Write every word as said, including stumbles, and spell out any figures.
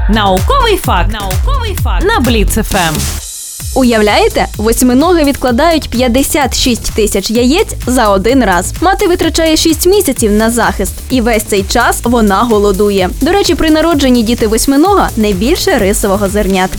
Науковий факт. Науковий факт на Бліц еф ем. Уявляєте, восьминоги відкладають п'ятдесят шість тисяч яєць за один раз. Мати витрачає шість місяців на захист, і весь цей час вона голодує. До речі, при народженні діти восьминога не більше рисового зернятка.